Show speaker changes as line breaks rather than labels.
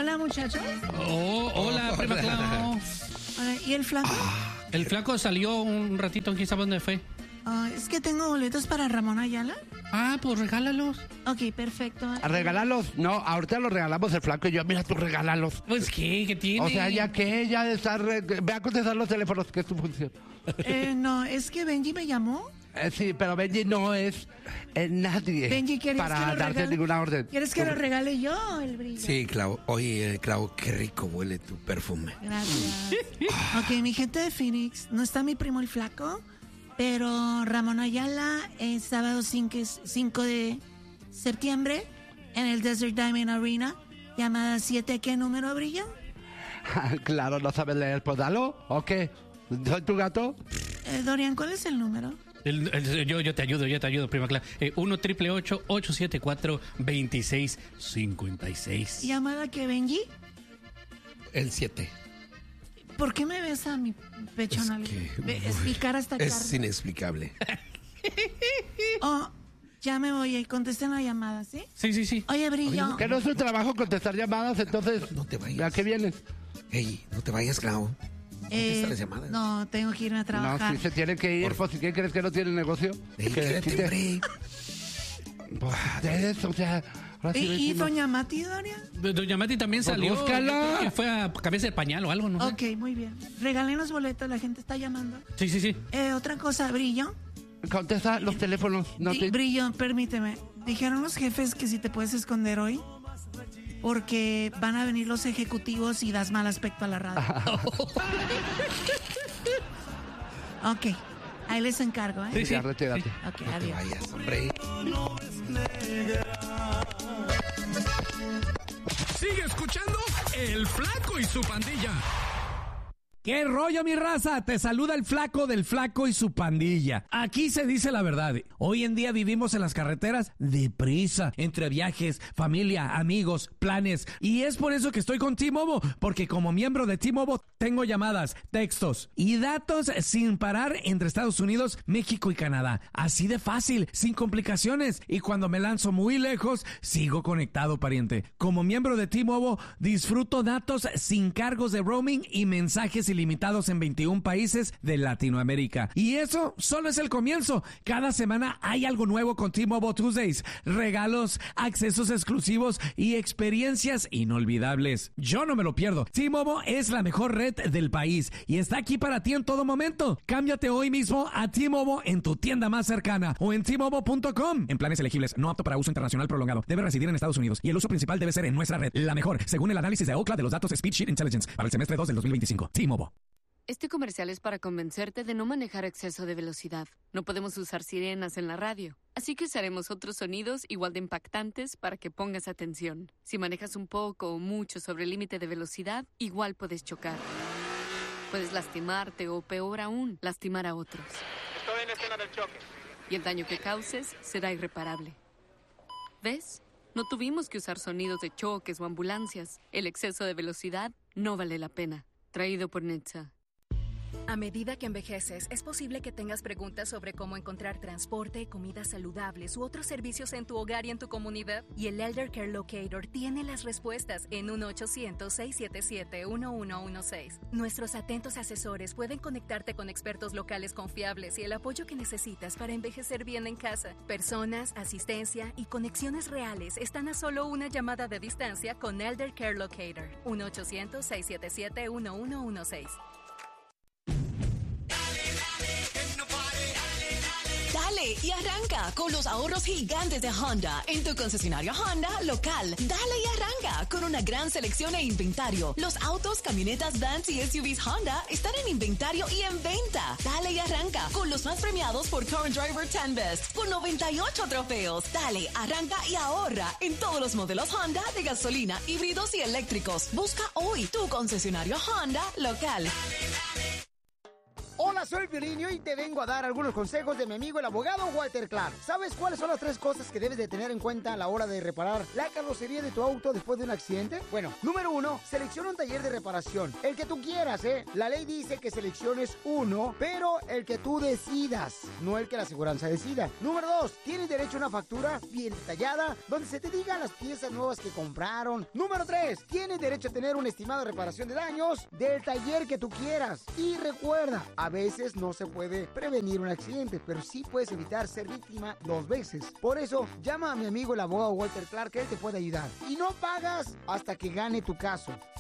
Hola, muchachos.
Hola, prima Clau.
¿Y el flaco?
El flaco salió un ratito, ¿quién sabe dónde fue?
Es que tengo boletos para Ramón Ayala.
Pues regálalos.
Ok, perfecto.
¿A regalarlos? No, ahorita los regalamos el flaco y yo. Mira, tú regálalos.
Pues, ¿qué tiene?
O sea, ya que ella está... Ve a contestar los teléfonos, que es tu función.
No, es que Benji me llamó.
Sí, pero Benji no es nadie
Benji, ¿quieres
para
que lo
darte
regale?
ninguna orden.
¿Quieres que lo regale yo, el brillo?
Sí, Clau. Oye, Clau, qué rico huele tu perfume.
Gracias. Ok, mi gente de Phoenix, no está mi primo el flaco, pero Ramón Ayala el sábado 5 de septiembre en el Desert Diamond Arena, llamada 7, ¿qué número, brillo?
Claro, no sabes leer, pues dalo. ¿O qué? ¿Soy tu gato?
Dorian, ¿cuál es el número?
Yo te ayudo, prima Clau. 1-888-874-2656.
¿Llamada que Benji?
El 7.
¿Por qué me ves a mi pecho? Mi cara está clara.
Es inexplicable.
Ya me voy, contesten la llamada, ¿sí?
Sí.
Oye, brillo.
Que no es tu trabajo contestar llamadas, entonces...
No te vayas.
¿A qué vienes?
Ey, no te vayas, Clau. Contesta las llamadas.
No, tengo que irme a trabajar.
No, si se tiene que ir, pues, ¿qué crees que no tiene negocio?
Quédate, hombre.
Pues, o sea...
¿Y doña Mati, Dorian?
Doña Mati también
Pues
salió.
búscala.
Que fue a cambiarse el pañal o algo, ¿no?
Ok, muy bien. Regalen los boletos, la gente está llamando.
Sí.
Otra cosa, Brillo.
Contesta los teléfonos. No te...
Brillo, permíteme. Dijeron los jefes que si te puedes esconder hoy, porque van a venir los ejecutivos y das mal aspecto a la radio. Ok, ahí les encargo, ¿eh?
Sí, retírate.
Ok,
No te
adiós.
vayas, hombre.
Sigue escuchando El Flaco y su pandilla.
¿Qué rollo, mi raza? Te saluda el flaco del Flaco y su pandilla. Aquí se dice la verdad. Hoy en día vivimos en las carreteras deprisa, entre viajes, familia, amigos, planes. Y es por eso que estoy con T-Mobile, porque como miembro de T-Mobile tengo llamadas, textos y datos sin parar entre Estados Unidos, México y Canadá. Así de fácil, sin complicaciones. Y cuando me lanzo muy lejos, sigo conectado, pariente. Como miembro de T-Mobile, disfruto datos sin cargos de roaming y mensajes ilimitados en 21 países de Latinoamérica. Y eso solo es el comienzo. Cada semana hay algo nuevo con T-Mobile Tuesdays. Regalos, accesos exclusivos y experiencias inolvidables. Yo no me lo pierdo. T-Mobile es la mejor red del país y está aquí para ti en todo momento. Cámbiate hoy mismo a T-Mobile en tu tienda más cercana o en T-Mobile.com. En planes elegibles, no apto para uso internacional prolongado. Debe residir en Estados Unidos y el uso principal debe ser en nuestra red. La mejor, según el análisis de Ookla de los datos Speed Sheet Intelligence para el semestre 2 del 2025. T-Mobile.
Este comercial es para convencerte de no manejar a exceso de velocidad. No podemos usar sirenas en la radio, así que usaremos otros sonidos igual de impactantes para que pongas atención. Si manejas un poco o mucho sobre el límite de velocidad, igual puedes chocar. Puedes lastimarte o, peor aún, lastimar a otros.
Estoy en la escena del choque.
Y el daño que causes será irreparable. ¿Ves? No tuvimos que usar sonidos de choques o ambulancias. El exceso de velocidad no vale la pena. Traído por NHTSA.
A medida que envejeces, es posible que tengas preguntas sobre cómo encontrar transporte, comidas saludables u otros servicios en tu hogar y en tu comunidad. Y el Elder Care Locator tiene las respuestas en 1-800-677-1116. Nuestros atentos asesores pueden conectarte con expertos locales confiables y el apoyo que necesitas para envejecer bien en casa. Personas, asistencia y conexiones reales están a solo una llamada de distancia con Elder Care Locator. 1-800-677-1116.
Dale y arranca con los ahorros gigantes de Honda en tu concesionario Honda local. Dale y arranca con una gran selección e inventario. Los autos, camionetas, vans y SUVs Honda están en inventario y en venta. Dale y arranca con los más premiados por Current Driver 10 Best con 98 trofeos. Dale, arranca y ahorra en todos los modelos Honda de gasolina, híbridos y eléctricos. Busca hoy tu concesionario Honda local.
Hola Hola, soy Piolín y hoy te vengo a dar algunos consejos de mi amigo el abogado Walter Clark. ¿Sabes cuáles son las 3 cosas que debes de tener en cuenta a la hora de reparar la carrocería de tu auto después de un accidente? Bueno, número 1, selecciona un taller de reparación. El que tú quieras, ¿eh? La ley dice que selecciones uno, pero el que tú decidas, no el que la aseguranza decida. Número 2, tienes derecho a una factura bien detallada, donde se te digan las piezas nuevas que compraron. Número 3, tienes derecho a tener un estimado de reparación de daños del taller que tú quieras. Y recuerda, a veces no se puede prevenir un accidente, pero sí puedes evitar ser víctima 2 veces. Por eso, llama a mi amigo el abogado Walter Clark, que él te puede ayudar. Y no pagas hasta que gane tu caso.